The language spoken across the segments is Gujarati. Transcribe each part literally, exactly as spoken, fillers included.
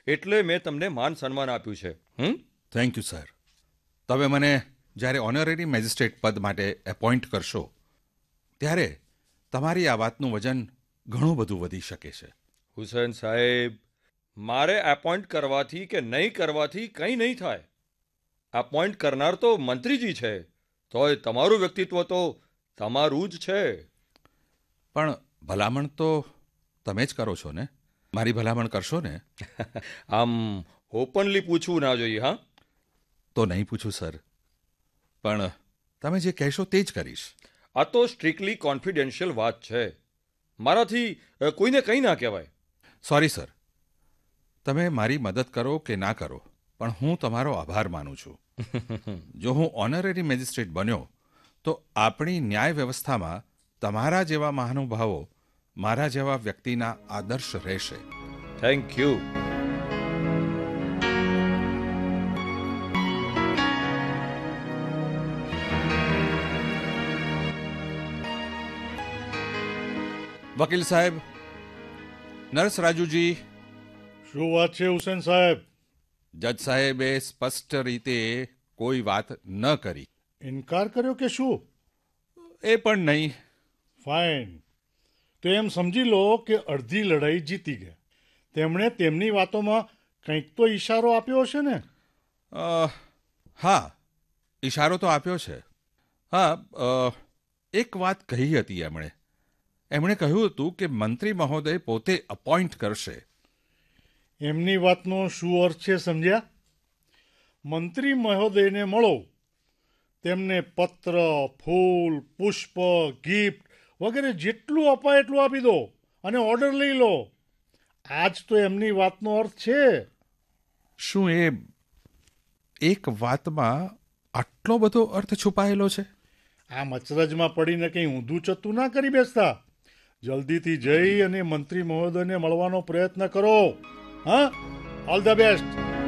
એટલે મેં તમને માન સન્માન આપ્યું છે. હમ થેન્ક યુ સર. તમે મને જ્યારે ઓનરરી મેજિસ્ટ્રેટ પદ માટે એપોઇન્ટ કરશો ત્યારે તમારી આ વાતનું વજન ઘણું બધું વધી શકે છે. હુસેન સાહેબ, મારે એપોઇન્ટ કરવાથી કે નહીં કરવાથી કંઈ નહીં થાય. એપોઇન્ટ કરનાર તો મંત્રીજી છે, તોય તમારું વ્યક્તિત્વ તો તમારું જ છે. પણ ભલામણ તો તમે જ કરો છો ને? મારી ભલામણ કરશો ને? આમ ઓપનલી પૂછવું ના જોઈએ. હા, તો નહીં પૂછું સર, પણ તમે જે કહેશો તે જ કરીશ. આ તો સ્ટ્રિક્ટલી કોન્ફિડેન્શિયલ વાત છે. મારાથી અ, કોઈને કંઈ ના કહેવાય. સોરી સર, તમે મારી મદદ કરો કે ના કરો, પણ હું તમારો આભાર માનું છું. જો હું ઓનરરી મેજિસ્ટ્રેટ બન્યો તો આપણી ન્યાય વ્યવસ્થામાં તમારા જેવા મહાનુભાવો મારા જેવા વ્યક્તિના આદર્શ રહેશે. Thank you. વકીલ સાહેબ, નર્સ રાજુજી. શું વાત છે હુસેન સાહેબ? જજ સાહેબે સ્પષ્ટ રીતે કોઈ વાત ન કરી. ઇનકાર કર્યો કે શું? એ પણ નહીં. ફાઇન. તો એમ સમજી લો કે અડધી લડાઈ જીતી ગયા. તેમણે તેમની વાતોમાં કંઈક તો ઈશારો આપ્યો હશે ને? અ, હા, ઈશારો તો આપ્યો છે. હા, અ, એક વાત કહી હતી એમણે. એમણે કહ્યું હતું કે મંત્રી મહોદય પોતે અપોઇન્ટ કરશે. એમની વાતનો શું અર્થ છે સમજ્યા? મંત્રી મહોદયને મળો, તેમને પત્ર, ફૂલ, પુષ્પ, ગિફ્ટ વગેરે જેટલું અપાય એટલું આપી દો અને ઓર્ડર લઈ લો. આજ તો એમની વાતનો અર્થ છે. શું એ એક વાતમાં આટલો બધો અર્થ છુપાયેલો છે? આ મચરજમાં પડીને કંઈ ઊંધું ચત્તું ના કરી બેસતા. જલ્દીથી જઈ અને મંત્રી મહોદયને મળવાનો પ્રયત્ન કરો. હા, ઓલ ધ બેસ્ટ.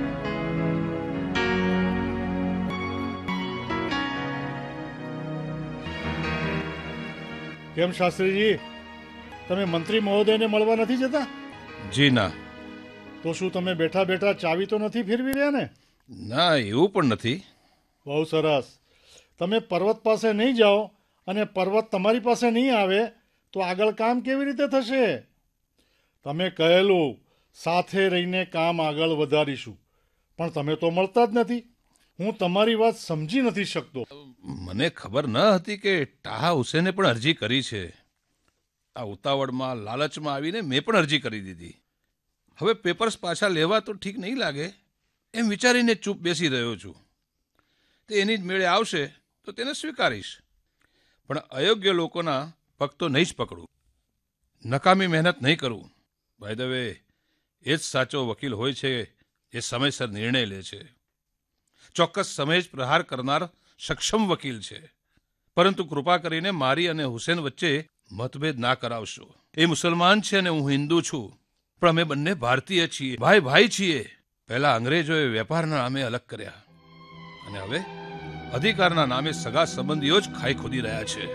કેમ શાસ્ત્રીજી, તમે મંત્રી મહોદયને મળવા નથી જતા? જી ના. તો શું તમે બેઠા બેઠા ચાવી તો નથી ફેરવી રહ્યા ને? ના, એવું પણ નથી. બહુ સરસ. તમે પર્વત પાસે નહીં જાઓ અને પર્વત તમારી પાસે નહીં આવે તો આગળ કામ કેવી રીતે થશે? તમે કહેલું સાથે રહીને કામ આગળ વધારીશું, પણ તમે તો મળતા જ નથી. હું તમારી વાત સમજી નથી શકતો. મને ખબર ન હતી કે ટાહા હુસેને પણ અરજી કરી છે. આ ઉતાવળમાં લાલચમાં આવીને મેં પણ અરજી કરી દીધી. હવે પેપર્સ પાછા લેવા તો ઠીક નહીં લાગે એમ વિચારીને ચૂપ બેસી રહ્યો છું. તે એની જ મેળે આવશે તો તેને સ્વીકારીશ, પણ અયોગ્ય લોકોના પગ તો નહીં જ પકડું. નકામી મહેનત નહીં કરું. બાય ધ વે, એ જ સાચો વકીલ હોય છે જે સમયસર નિર્ણય લે છે. ચોક્કસ સમયે જ પ્રહાર કરનાર સક્ષમ વકીલ છે. પરંતુ કૃપા કરીને મારી અને હુસેન વચ્ચે મતભેદ ના કરાવશો. એ મુસલમાન છે અને હું હિન્દુ છું, પણ અમે બંને ભારતીય છીએ, ભાઈ ભાઈ છીએ. પહેલા અંગ્રેજોએ વેપારના નામે અલગ કર્યા અને હવે અધિકારના નામે સગા સંબંધીઓ જ ખાઈ ખોદી રહ્યા છે.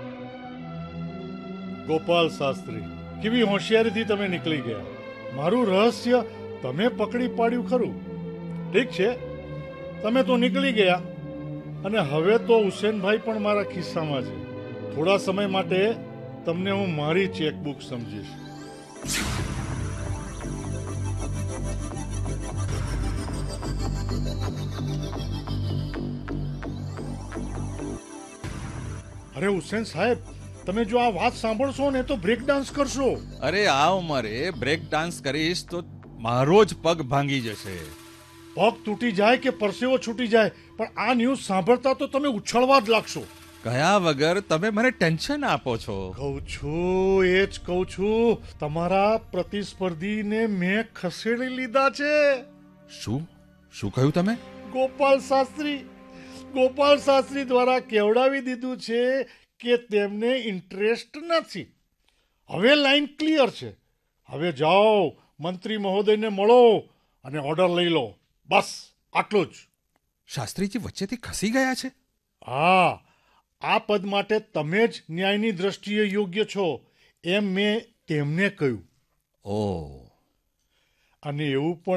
ગોપાલ શાસ્ત્રી, કેવી હોશિયારીથી તમે નીકળી ગયા. મારું રહસ્ય તમે પકડી પાડ્યું ખરું. ઠીક છે, તમે તો નીકળી ગયા અને હવે તો હુસેનભાઈ પણ મારા ખિસ્સામાં છે. થોડા સમય માટે તમને હું મારી ચેકબુક સમજીશ. અરે હુસેન સાહેબ, તમે જો આ વાત સાંભળશો ને તો બ્રેક ડાન્સ કરશો. અરે આ ઉંમરે બ્રેક ડાન્સ કરીશ તો મારો જ પગ ભાંગી જશે. પગ તૂટી જાય કે પરસેવો છૂટી જાય, પણ આ ન્યૂઝ સાંભળતા તો તમે ઉછળવા જ લાગશો. કયા વગર તમે મને ટેન્શન આપો છો. કહું છું એ જ કહું છું, તમારા પ્રતિસ્પર્ધીને મેં ખસેડી લીધા છે. શું શું કહ્યું તમે? ગોપાલ શાસ્ત્રી ગોપાલ શાસ્ત્રી દ્વારા કેવડાવી દીધું છે કે તેમને ઇન્ટરેસ્ટ નથી. હવે લાઈન ક્લિયર છે. હવે જાઓ, મંત્રી મહોદયને મળો અને ઓર્ડર લઈ લો. બસ આટલું જ. શાસ્ત્રીજી વચ્ચેથી ખસી ગયા છે? હા, આ પદ માટે તમે જ ન્યાયની દ્રષ્ટિએ યોગ્ય છો એમ મેં તેમને કહ્યું. ઓહ. અને એવું પણ